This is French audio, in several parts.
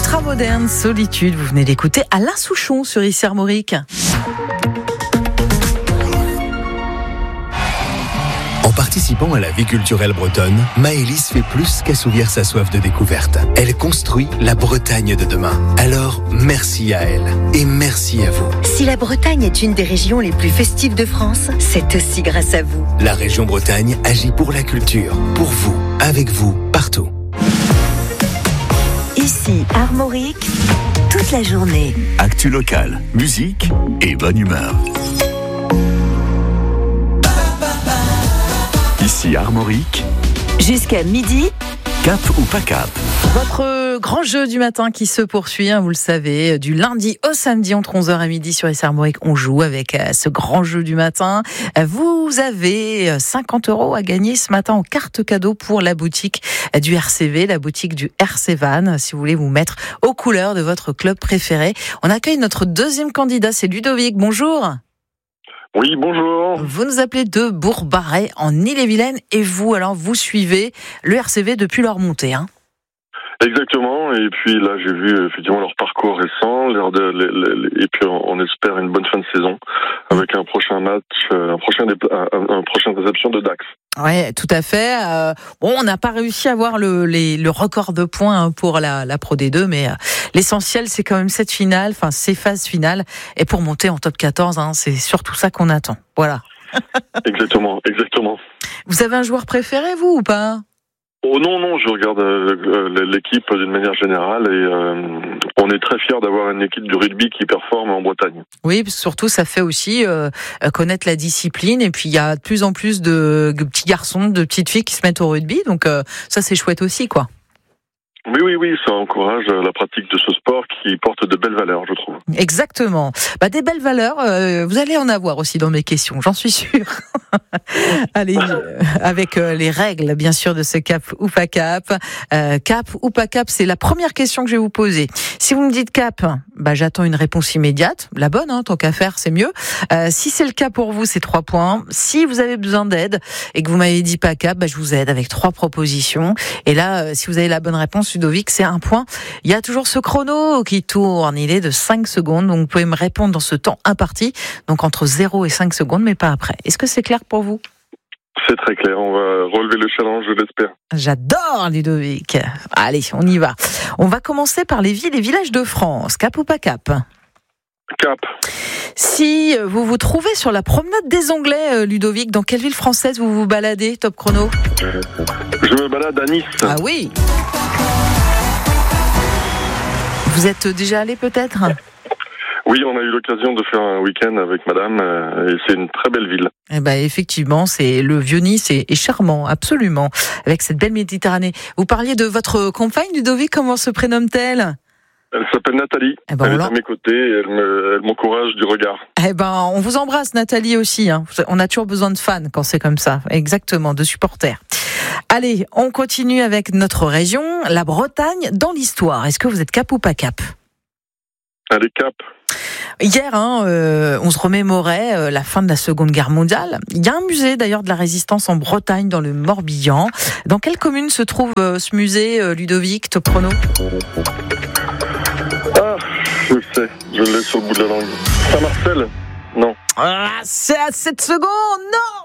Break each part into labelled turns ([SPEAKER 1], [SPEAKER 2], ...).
[SPEAKER 1] Ultramoderne, Solitude. Vous venez d'écouter Alain Souchon sur ICI Armorique.
[SPEAKER 2] En participant à la vie culturelle bretonne, Maëlys fait plus qu'assouvir sa soif de découverte. Elle construit la Bretagne de demain. Alors, merci à elle et merci à vous.
[SPEAKER 3] Si la Bretagne est une des régions les plus festives de France, c'est aussi grâce à vous.
[SPEAKER 2] La région Bretagne agit pour la culture, pour vous, avec vous, partout.
[SPEAKER 3] ICI Armorique, toute la journée.
[SPEAKER 4] Actu locale, musique et bonne humeur. ICI Armorique,
[SPEAKER 3] Jusqu'à midi,
[SPEAKER 4] cap ou pas cap.
[SPEAKER 1] Votre grand jeu du matin qui se poursuit, vous le savez, du lundi au samedi entre 11h et midi sur ICI Armorique. On joue avec ce grand jeu du matin. Vous avez 50 € à gagner ce matin en carte cadeau pour la boutique du RCV, la boutique du RC Van, si vous voulez vous mettre aux couleurs de votre club préféré. On accueille notre deuxième candidat, c'est Ludovic. Bonjour.
[SPEAKER 5] Oui, bonjour.
[SPEAKER 1] Vous nous appelez de Bourg-Barret en Ille-et-Vilaine et vous, alors, vous suivez le RCV depuis leur montée,
[SPEAKER 5] Exactement, et puis là j'ai vu effectivement leur parcours récent, et puis on espère une bonne fin de saison avec un prochain match, un prochain réception de Dax.
[SPEAKER 1] Ouais, tout à fait. On n'a pas réussi à avoir le record de points pour la Pro D2, mais l'essentiel c'est quand même cette finale, ces phases finales, et pour monter en top 14, c'est surtout ça qu'on attend. Voilà.
[SPEAKER 5] Exactement.
[SPEAKER 1] Vous avez un joueur préféré, vous, ou pas ?
[SPEAKER 5] Oh non, je regarde l'équipe d'une manière générale et on est très fiers d'avoir une équipe de rugby qui performe en Bretagne.
[SPEAKER 1] Oui, surtout ça fait aussi connaître la discipline et puis il y a de plus en plus de petits garçons, de petites filles qui se mettent au rugby, donc ça c'est chouette aussi, quoi.
[SPEAKER 5] Oui, ça encourage la pratique de ce sport qui porte de belles valeurs, je trouve.
[SPEAKER 1] Exactement. Des belles valeurs, vous allez en avoir aussi dans mes questions, j'en suis sûre. Allez, avec les règles, bien sûr, de ce cap ou pas cap. Cap ou pas cap, c'est la première question que je vais vous poser. Si vous me dites cap, j'attends une réponse immédiate. La bonne, tant qu'à faire, c'est mieux. Si c'est le cas pour vous, c'est 3 points. Si vous avez besoin d'aide et que vous m'avez dit pas cap, je vous aide avec 3 propositions. Et là, si vous avez la bonne réponse, Ludovic, c'est 1 point. Il y a toujours ce chrono qui tourne. Il est de 5 secondes. Donc, vous pouvez me répondre dans ce temps imparti. Donc, entre 0 et 5 secondes, mais pas après. Est-ce que c'est clair pour vous ?
[SPEAKER 5] C'est très clair. On va relever le challenge, je l'espère.
[SPEAKER 1] J'adore, Ludovic. Allez, on y va. On va commencer par les villes et villages de France. Cap ou pas cap ?
[SPEAKER 5] Cap.
[SPEAKER 1] Si vous vous trouvez sur la promenade des Anglais, Ludovic, dans quelle ville française vous vous baladez ? Top chrono.
[SPEAKER 5] Je me balade à Nice.
[SPEAKER 1] Ah oui. Vous êtes déjà allé peut-être ?
[SPEAKER 5] Oui, on a eu l'occasion de faire un week-end avec madame et c'est une très belle ville.
[SPEAKER 1] Effectivement, c'est le Vieux-Nice est charmant, absolument, avec cette belle Méditerranée. Vous parliez de votre compagne, Ludovic, comment se prénomme-t-elle ?
[SPEAKER 5] Elle s'appelle Nathalie, elle est à mes côtés et elle m'encourage du regard.
[SPEAKER 1] On vous embrasse, Nathalie, aussi. On a toujours besoin de fans quand c'est comme ça, exactement, de supporters. Allez, on continue avec notre région, la Bretagne, dans l'histoire. Est-ce que vous êtes cap ou pas cap ?
[SPEAKER 5] Allez, cap.
[SPEAKER 1] Hier, on se remémorait la fin de la Seconde Guerre mondiale. Il y a un musée d'ailleurs de la résistance en Bretagne, dans le Morbihan. Dans quelle commune se trouve ce musée, Ludovic, top chrono ?
[SPEAKER 5] Ah, je le sais, je l'ai sur le bout de la langue. Saint-Marcel ? Non.
[SPEAKER 1] C'est à 7 secondes, non !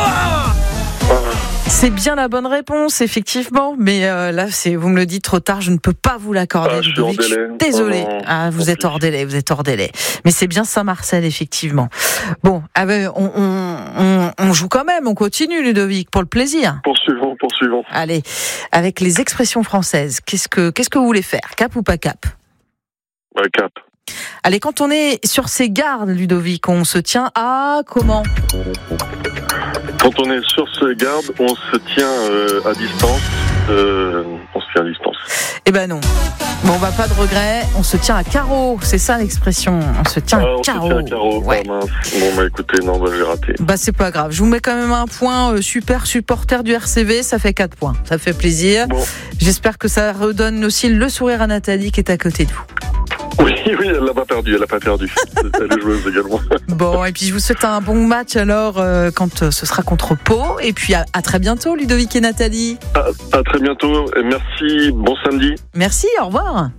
[SPEAKER 1] C'est bien la bonne réponse, effectivement, mais là, vous me le dites trop tard, je ne peux pas vous l'accorder.
[SPEAKER 5] Je suis hors délai.
[SPEAKER 1] Désolé. Vous êtes hors délai. Mais c'est bien Saint-Marcel, effectivement. Bon, on joue quand même, on continue, Ludovic, pour le plaisir.
[SPEAKER 5] Poursuivons.
[SPEAKER 1] Allez, avec les expressions françaises, qu'est-ce que vous voulez faire ? Cap ou pas cap ?
[SPEAKER 5] Cap.
[SPEAKER 1] Allez, quand on est sur ces gardes, Ludovic, on se tient à comment ?
[SPEAKER 5] Quand on est sur ces gardes, on se tient à distance. On se tient à distance.
[SPEAKER 1] Non. Bon, pas de regret. On se tient à carreau. C'est ça l'expression. On se tient à carreau.
[SPEAKER 5] On se tient à carreau.
[SPEAKER 1] Ouais.
[SPEAKER 5] Bon, écoutez, j'ai raté.
[SPEAKER 1] C'est pas grave. Je vous mets quand même un point. Super supporter du RCV. Ça fait 4 points. Ça fait plaisir. Bon. J'espère que ça redonne aussi le sourire à Nathalie qui est à côté de vous.
[SPEAKER 5] Oui, elle l'a pas perdu. Elle est joueuse également.
[SPEAKER 1] Bon, et puis je vous souhaite un bon match alors quand ce sera contre Pau. Et puis à très bientôt, Ludovic et Nathalie.
[SPEAKER 5] À très bientôt. Et merci. Bon samedi.
[SPEAKER 1] Merci, au revoir.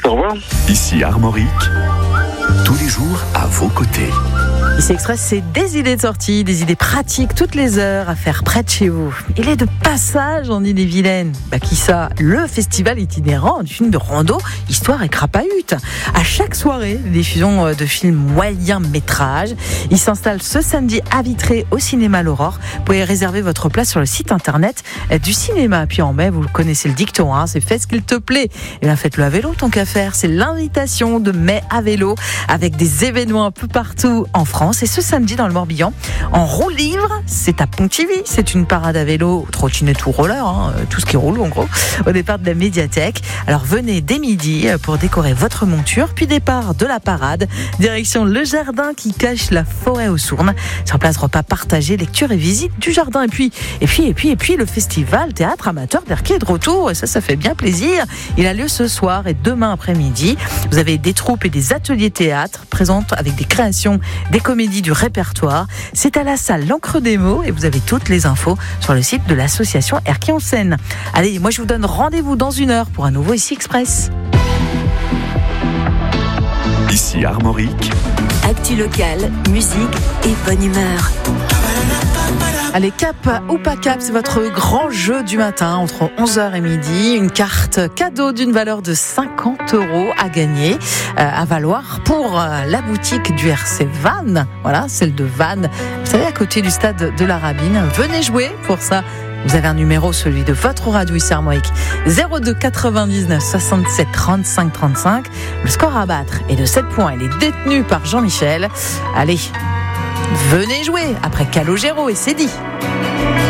[SPEAKER 5] Au revoir.
[SPEAKER 4] Ici Armorique, tous les jours à vos côtés.
[SPEAKER 1] Ici Express, c'est des idées de sortie, des idées pratiques toutes les heures à faire près de chez vous. Il est de passage en Ille-et-Vilaine. Qui ça ? Le festival itinérant du film de rando, Histoire et Crapahut. À chaque soirée, diffusion de films moyen métrage. Il s'installe ce samedi à Vitré au cinéma L'Aurore. Vous pouvez réserver votre place sur le site internet du cinéma. Puis en mai, vous connaissez le dicton, c'est fais ce qu'il te plaît. Et bien faites-le à vélo tant qu'à faire. C'est l'invitation de mai à vélo avec des événements un peu partout en France. Et ce samedi dans le Morbihan, en roue libre, c'est à Pontivy. C'est une parade à vélo, trottinette ou roller, tout ce qui roule en gros, au départ de la médiathèque. Alors venez dès midi pour décorer votre monture, puis départ de la parade, direction le jardin qui cache la forêt aux Sournes. Sur place, repas partagé, lecture et visite du jardin. Et puis le festival théâtre amateur d'Erquy est de retour. Et ça fait bien plaisir. Il a lieu ce soir et demain après-midi. Vous avez des troupes et des ateliers théâtre présentes avec des créations, des comédies du répertoire. C'est à la salle L'Encre des mots et vous avez toutes les infos sur le site de l'association Erquy en Seine. Allez, moi je vous donne rendez-vous dans 1 heure pour un nouveau Ici Express.
[SPEAKER 4] Ici Armorique.
[SPEAKER 3] Actu locale, musique et bonne humeur.
[SPEAKER 1] Allez, cap ou pas cap, c'est votre grand jeu du matin entre 11h et midi. Une carte cadeau d'une valeur de 50 € à gagner, à valoir pour la boutique du RC Vannes. Voilà, celle de Vannes. Vous savez, à côté du stade de la Rabine. Venez jouer pour ça. Vous avez un numéro, celui de votre radio ici Armorique, 02 99 67 35 35. Le score à battre est de 7 points. Il est détenu par Jean-Michel. Allez, venez jouer après Calogero et c'est dit.